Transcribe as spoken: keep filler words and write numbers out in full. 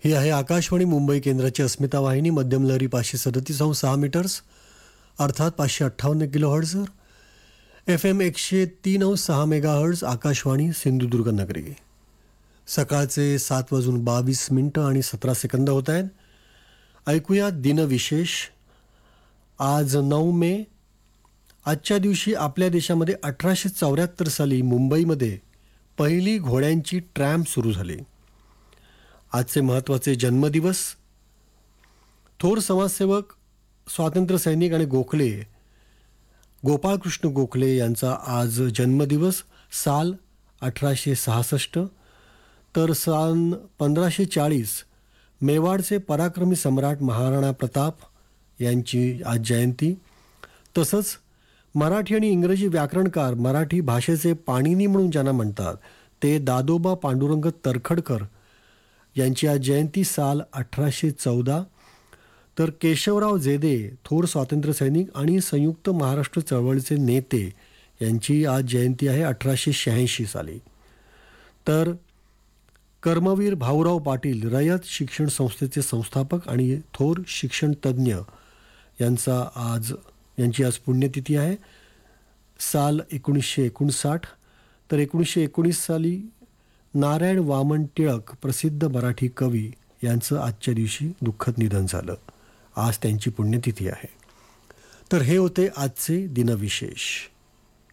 ही आहे आकाशवाणी मुंबई केंद्राची अस्मिता वाहिनी. मध्यम लहरी पाचशे सदतीस अंश सहा मीटर्स अर्थात पाचशे अठ्ठावन्न किलो हर्ट्झवर. एफ एम एकशे तीन अंश सहा मेगा हर्ट्झ. आकाशवाणी सिंधुदुर्ग नगरी. सकाळचे सात वाजून बावीस मिनटं आणि सतरा सेकंद होत आहेत. ऐकूया दिनविशेष. आज नऊ मे. आजच्या दिवशी आपल्या देशामध्ये अठराशे चौऱ्याहत्तर साली मुंबईमध्ये पहिली घोड्यांची ट्रॅम्प सुरू झाली. आजचे महत्त्वाचे जन्मदिवस. थोर समाजसेवक, स्वातंत्र्य सैनिक आणि गोखले गोपाळकृष्ण गोखले यांचा आज जन्मदिवस. साल अठराशे सहासष्ट. तर सन पंधराशे चाळीस मेवाडचे पराक्रमी सम्राट महाराणा प्रताप यांची आज जयंती. तसंच मराठी आणि इंग्रजी व्याकरणकार, मराठी भाषेचे पाणिनी म्हणून ज्यांना म्हणतात ते दादोबा पांडुरंग तरखडकर यांची आज जयंती. साल अठराशे चौदा. तर केशवराव जेदे, थोर स्वातंत्र्यसैनिक आणि संयुक्त महाराष्ट्र चळवळीचे नेते, यांची आज जयंती आहे अठराशे शहाऐंशी साली. तर कर्मवीर भाऊराव पाटील, रयत शिक्षण संस्थेचे संस्थापक आणि थोर शिक्षण तज्ज्ञ, यांचा आज यांची आज पुण्यतिथी आहे. साल एकोणीसशे एकोणसाठ. तर एकोणीसशे एकोणीस साली नारायण वामन टिळक, प्रसिद्ध मराठी कवी, यांचं आजच्या दिवशी दुःखद निधन झालं. आज त्यांची पुण्यतिथी आहे. तर हे होते आजचे दिनविशेष.